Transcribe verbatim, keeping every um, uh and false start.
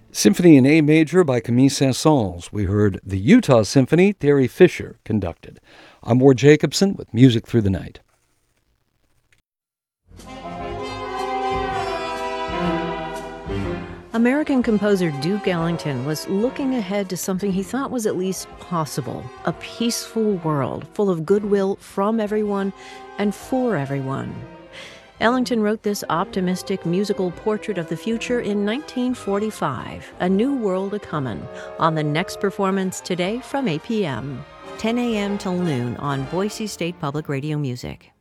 Symphony in A Major by Camille Saint-Saëns. We heard the Utah Symphony, Terry Fisher conducted. I'm Ward Jacobson with Music Through the Night. American composer Duke Ellington was looking ahead to something he thought was at least possible, a peaceful world full of goodwill from everyone and for everyone. Ellington wrote this optimistic musical portrait of the future in nineteen forty-five, A New World A-Comin', on the next performance today from eight p.m., ten a.m. till noon on Boise State Public Radio Music.